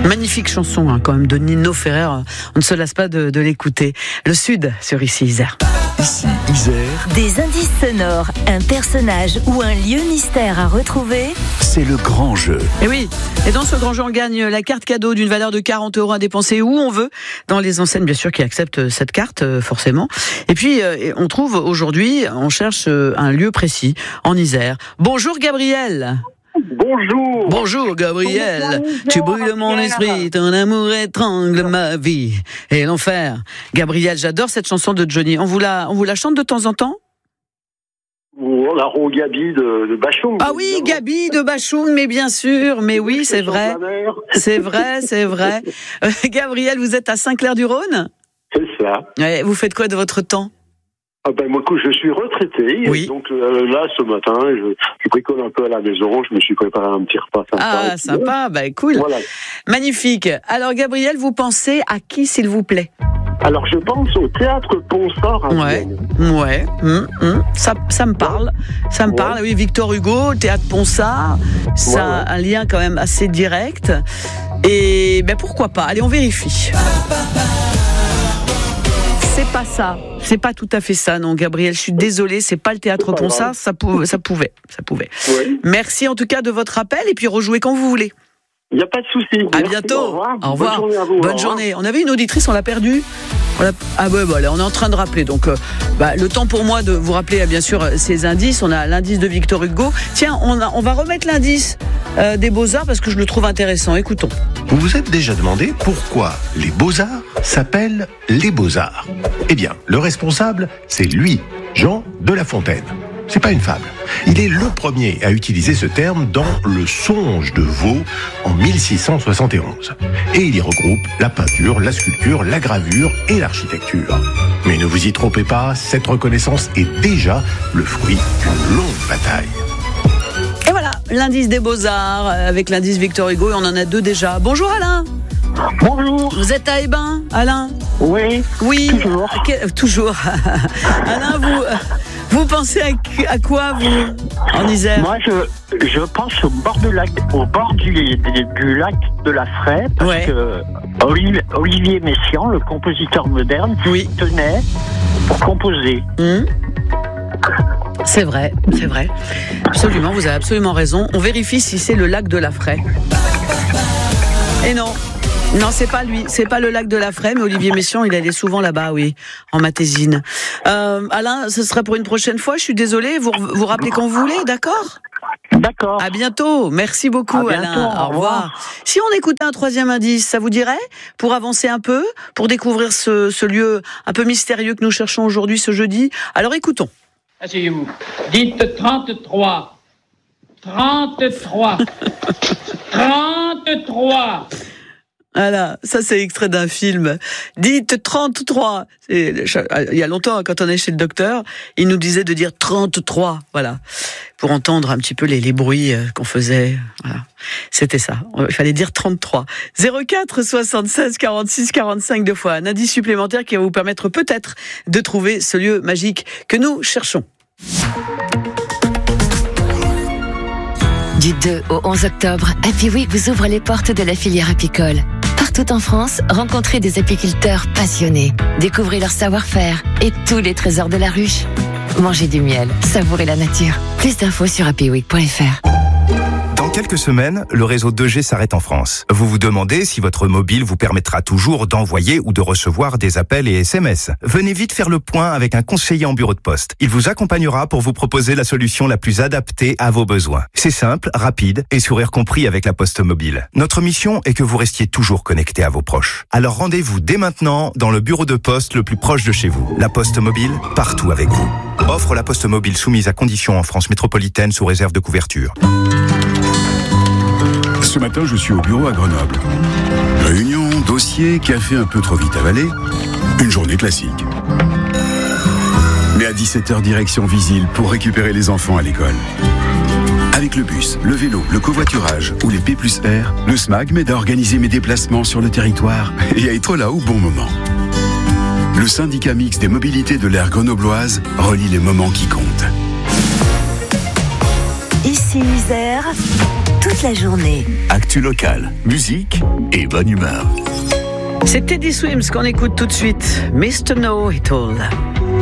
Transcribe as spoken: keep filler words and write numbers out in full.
Magnifique chanson hein, quand même de Nino Ferrer, on ne se lasse pas de, de l'écouter. Le Sud sur Ici Isère. Ici Isère. Des indices sonores, un personnage ou un lieu mystère à retrouver. C'est le grand jeu. Et oui, et dans ce grand jeu on gagne la carte cadeau d'une valeur de quarante euros à dépenser où on veut, dans les enseignes bien sûr qui acceptent cette carte forcément. Et puis on trouve aujourd'hui, on cherche un lieu précis en Isère. Bonjour Gabriel. Bonjour. Bonjour Gabriel, tu brûles mon esprit, ton amour étrangle ma vie et l'enfer. Gabriel, j'adore cette chanson de Johnny. On vous la, on vous la chante de temps en temps? Oh, la roue Gabi de, de Bachoum. Ah oui, Gabi de Bachoum, mais bien sûr, mais oui, c'est vrai. C'est vrai, c'est vrai. Euh, Gabriel, vous êtes à Saint-Clair-du-Rhône? C'est ça. Ouais, vous faites quoi de votre temps? Ah ben moi, je suis retraité, oui. donc euh, là, ce matin, je, je bricole un peu à la maison, je me suis préparé un petit repas sympa. Ah, sympa, bah cool. Voilà. Magnifique. Alors, Gabriel, vous pensez à qui, s'il vous plaît? Alors, je pense au théâtre Ponsard. Ouais, ouais, hum, hum. Ça, ça me parle, ça me ouais. parle. Oui, Victor Hugo, théâtre Ponsard, ça a ouais, ouais. un lien quand même assez direct. Et ben pourquoi pas? Allez, on vérifie. C'est pas ça. C'est pas tout à fait ça, non, Gabriel. Je suis désolée, c'est pas le théâtre Ponsard. Ça, pou- ça pouvait, ça pouvait. Oui. Merci en tout cas de votre appel et puis rejouez quand vous voulez. Il n'y a pas de souci. À Merci, bientôt. Au revoir. Au revoir. Bonne journée à vous. Bonne journée. On avait une auditrice, on l'a perdue. On l'a... Ah ouais, bah, on est en train de rappeler. Donc, euh, bah, le temps pour moi de vous rappeler, bien sûr, ces indices. On a l'indice de Victor Hugo. Tiens, on, a, on va remettre l'indice euh, des Beaux-Arts parce que je le trouve intéressant. Écoutons. Vous vous êtes déjà demandé pourquoi les Beaux-Arts s'appellent les Beaux-Arts? Eh bien, le responsable, c'est lui, Jean de La Fontaine. C'est pas une fable. Il est le premier à utiliser ce terme dans Le Songe de Vaux en mille six cent soixante et onze. Et il y regroupe la peinture, la sculpture, la gravure et l'architecture. Mais ne vous y trompez pas, cette reconnaissance est déjà le fruit d'une longue bataille. Et voilà, l'indice des Beaux-Arts avec l'indice Victor Hugo, et on en a deux déjà. Bonjour Alain. Bonjour. Vous êtes à Hébin, Alain? Oui. Oui. Toujours. Que, toujours. Alain, vous, vous pensez à, à quoi, vous, en Isère? Moi, je, je pense au bord, de lac, au bord du, du, du lac de la Fraie, parce ouais. que Olivier, Olivier Messiaen, le compositeur moderne, oui. tenait pour composer. Mmh. C'est vrai, c'est vrai. Absolument, vous avez absolument raison. On vérifie si c'est le lac de la Fraie. Et non, non, c'est pas lui, c'est pas le lac de la Fraie, mais Olivier Messiaen, il allait souvent là-bas, oui, en Matésine. Euh, Alain, ce sera pour une prochaine fois, je suis désolée, vous vous rappelez quand vous voulez, d'accord? D'accord. À bientôt, merci beaucoup, à bientôt, Alain, au revoir. revoir. Si on écoutait un troisième indice, ça vous dirait? Pour avancer un peu, pour découvrir ce, ce lieu un peu mystérieux que nous cherchons aujourd'hui, ce jeudi. Alors écoutons. Asseyez-vous. Dites trente-trois. trente-trois. trente-trois. Voilà, ça c'est extrait d'un film. Dites trente-trois. C'est, il y a longtemps, quand on est chez le docteur, il nous disait de dire trente-trois. Voilà, pour entendre un petit peu les, les bruits qu'on faisait. Voilà, c'était ça. Il fallait dire trente-trois. zéro quatre soixante-seize quarante-six quarante-cinq deux fois. Un indice supplémentaire qui va vous permettre peut-être de trouver ce lieu magique que nous cherchons. Du deux au onze octobre, Happy Week vous ouvre les portes de la filière apicole. Partout en France, rencontrez des apiculteurs passionnés. Découvrez leur savoir-faire et tous les trésors de la ruche. Mangez du miel, savourez la nature. Plus d'infos sur happy week point f r. Dans quelques semaines, le réseau deux G s'arrête en France. Vous vous demandez si votre mobile vous permettra toujours d'envoyer ou de recevoir des appels et S M S. Venez vite faire le point avec un conseiller en bureau de poste. Il vous accompagnera pour vous proposer la solution la plus adaptée à vos besoins. C'est simple, rapide et sourire compris avec la Poste Mobile. Notre mission est que vous restiez toujours connecté à vos proches. Alors rendez-vous dès maintenant dans le bureau de poste le plus proche de chez vous. La Poste Mobile, partout avec vous. Offre la Poste Mobile soumise à conditions en France métropolitaine sous réserve de couverture. Ce matin, je suis au bureau à Grenoble. Réunion, dossier, café un peu trop vite avalé. Une journée classique. Mais à dix-sept heures, direction Visil pour récupérer les enfants à l'école. Avec le bus, le vélo, le covoiturage ou les P plus R, le S M A G m'aide à organiser mes déplacements sur le territoire et à être là au bon moment. Le syndicat mixte des mobilités de l'aire grenobloise relie les moments qui comptent. Ici Isère, tout toute la journée. Actu locale, musique et bonne humeur. C'est Teddy Swims qu'on écoute tout de suite. mister Know It All.